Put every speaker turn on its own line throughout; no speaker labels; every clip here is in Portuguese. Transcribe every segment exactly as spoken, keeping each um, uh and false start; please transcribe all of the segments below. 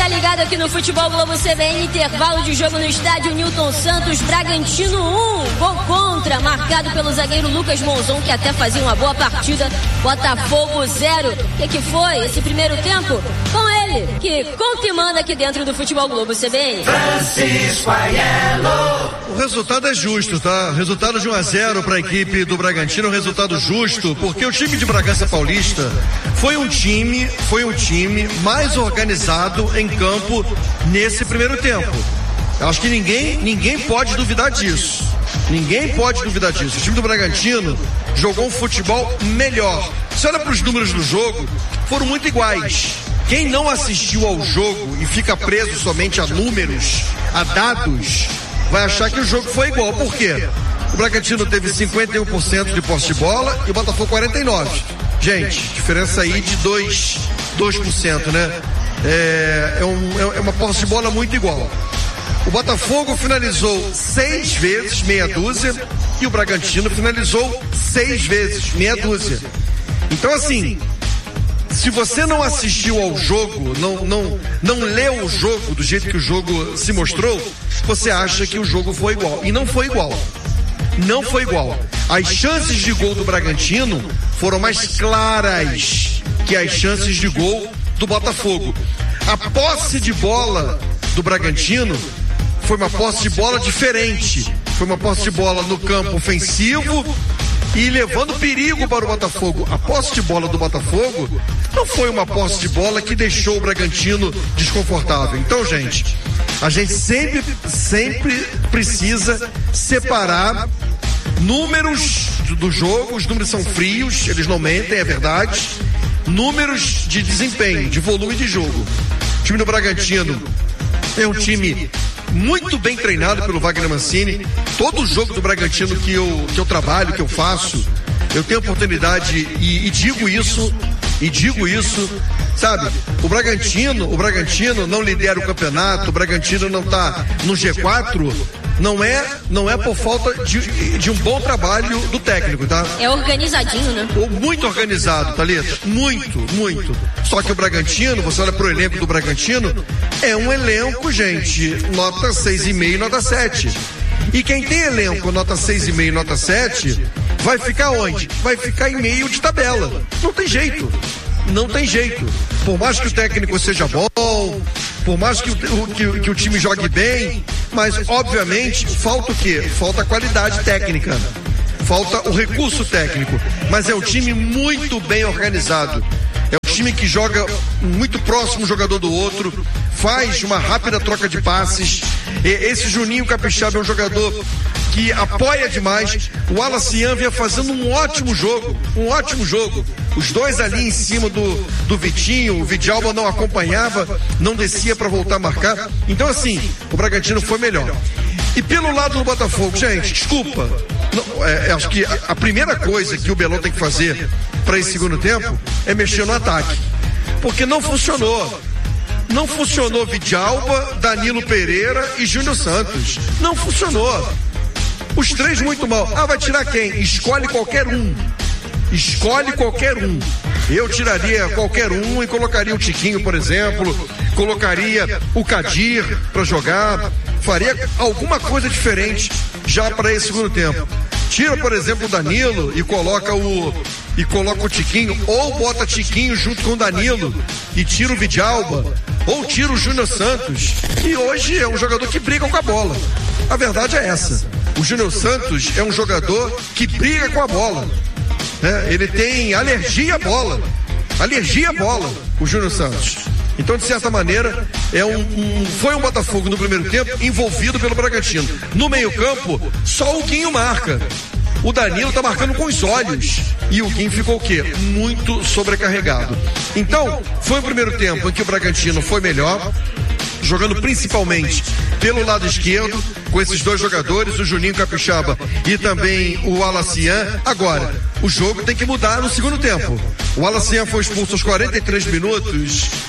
ligado aqui no Futebol Globo C B N, intervalo de jogo no estádio Newton Santos, Bragantino um, gol contra, marcado pelo zagueiro Lucas Monzon, que até fazia uma boa partida, Botafogo zero. O que, que foi esse primeiro tempo? Com ele, que conta e manda aqui dentro do Futebol Globo C B N.
Francisco Aiello.
O resultado é justo, tá? Resultado de um a zero para a equipe do Bragantino, um resultado justo, porque o time de Bragança Paulista foi um time, foi um time mais organizado em campo nesse primeiro tempo. Eu acho que ninguém, ninguém pode duvidar disso. Ninguém pode duvidar disso. O time do Bragantino jogou um futebol melhor. Se olha para os números do jogo, foram muito iguais. Quem não assistiu ao jogo e fica preso somente a números, a dados, vai achar que o jogo foi igual. Por quê? O Bragantino teve cinquenta e um por cento de posse de bola e o Botafogo quarenta e nove por cento. Gente, diferença aí de dois por cento, né? É, é, um, é uma posse de bola muito igual. O Botafogo finalizou seis vezes, meia dúzia, e o Bragantino finalizou seis vezes, meia dúzia. Então, assim, se você não assistiu ao jogo, não, não, não leu o jogo do jeito que o jogo se mostrou, você acha que o jogo foi igual. E não foi igual. Não foi igual. As chances de gol do Bragantino foram mais claras que as chances de gol do Botafogo. A posse de bola do Bragantino foi uma posse de bola diferente. Foi uma posse de bola no campo ofensivo e levando perigo para o Botafogo. A posse de bola do Botafogo não foi uma posse de bola que deixou o Bragantino desconfortável. Então, gente, a gente sempre, sempre precisa separar números do jogo. Os números são frios, eles não mentem, é verdade. Números de desempenho, de volume de jogo. O time do Bragantino é um time muito bem treinado pelo Wagner Mancini. Todo jogo do Bragantino que eu, que eu trabalho, que eu faço, eu tenho oportunidade e, e digo isso, e digo isso, sabe? O Bragantino, o Bragantino não lidera o campeonato, o Bragantino não tá no G quatro, não é, não é por falta de, de um bom trabalho do técnico, tá?
É organizadinho, né?
Muito organizado, Thalita, muito, muito. Só que o Bragantino, você olha pro elenco do Bragantino, é um elenco, gente, nota seis e meio, nota sete. E quem tem elenco nota seis e meio, nota sete, vai ficar onde? Vai ficar em meio de tabela. Não tem jeito. Não tem jeito. Por mais que o técnico seja bom, por mais que o, que, que o time jogue bem, mas obviamente falta o quê? Falta a qualidade técnica. Falta o recurso técnico. Mas é um time muito bem organizado. É um time que joga muito próximo um jogador do outro, faz uma rápida troca de passes. Esse Juninho Capixaba é um jogador que apoia demais. O Wallace vinha fazendo um ótimo jogo, um ótimo jogo. Os dois ali em cima do, do Vitinho, o Vidalba não acompanhava, não descia para voltar a marcar. Então, assim, o Bragantino foi melhor. E pelo lado do Botafogo, gente, desculpa, não, é, acho que a, a primeira coisa que o Belão tem que fazer para esse segundo tempo é mexer no ataque, porque não funcionou. Não funcionou Vidalba, Danilo Pereira e Júnior Santos. Não funcionou. Os três muito mal. Ah, vai tirar quem? Escolhe qualquer um. Escolhe qualquer um. Eu tiraria qualquer um e colocaria o Tiquinho, por exemplo. Colocaria o Kadir para jogar. Faria alguma coisa diferente já para esse segundo tempo. Tira, por exemplo, o Danilo e coloca o e coloca o Tiquinho, ou bota Tiquinho junto com o Danilo e tira o Vidalba, ou tira o Júnior Santos, que hoje é um jogador que briga com a bola. A verdade é essa. O Júnior Santos é um jogador que briga com a bola, né? Ele tem alergia à bola. Alergia à bola, o Júnior Santos. Então, de certa maneira, é um, um, foi um Botafogo no primeiro tempo envolvido pelo Bragantino. No meio-campo, só o Guinho marca. O Danilo tá marcando com os olhos. E o Guinho ficou o quê? Muito sobrecarregado. Então, foi o primeiro tempo em que o Bragantino foi melhor, jogando principalmente pelo lado esquerdo, com esses dois jogadores, o Juninho Capixaba e também o Alacian. Agora, o jogo tem que mudar no segundo tempo. O Alacian foi expulso aos quarenta e três minutos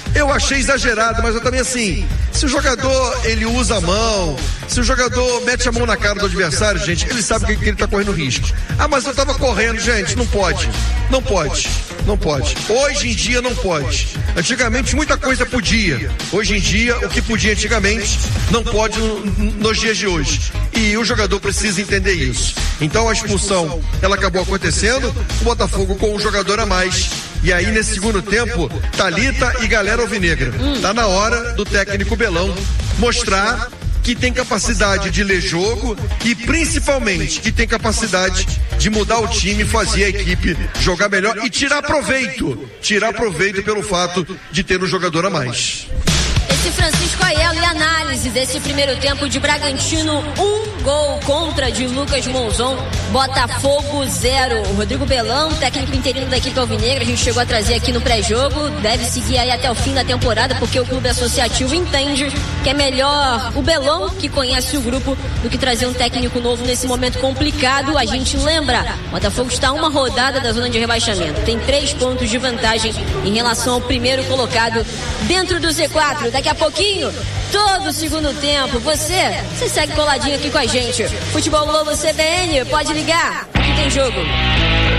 eu achei exagerado, mas eu também assim, se o jogador ele usa a mão, se o jogador mete a mão na cara do adversário, gente, ele sabe que, que ele tá correndo risco. Ah, mas eu tava correndo, gente, não pode, não pode, não pode. Hoje em dia não pode. Antigamente muita coisa podia, hoje em dia o que podia antigamente não pode no, nos dias de hoje. E o jogador precisa entender isso. Então a expulsão, ela acabou acontecendo, o Botafogo com um jogador a mais. E aí nesse segundo tempo, Thalita e galera alvinegra. Tá na hora do técnico Belão mostrar que tem capacidade de ler jogo e principalmente que tem capacidade de mudar o time, fazer a equipe jogar melhor e tirar proveito, tirar proveito pelo fato de ter um jogador a mais.
Esse Francisco Aiello e análise desse primeiro tempo de Bragantino, um gol contra de Lucas Monzon, Botafogo zero. O Rodrigo Belão, técnico interino da equipe alvinegra, a gente chegou a trazer aqui no pré-jogo, deve seguir aí até o fim da temporada, porque o clube associativo entende que é melhor o Belão, que conhece o grupo, do que trazer um técnico novo nesse momento complicado. A gente lembra, o Botafogo está a uma rodada da zona de rebaixamento, tem três pontos de vantagem em relação ao primeiro colocado dentro do Z quatro. Daqui a pouquinho, todo o segundo tempo, você, você segue coladinho aqui com a gente. Futebol Globo C B N, pode ligar, aqui tem jogo.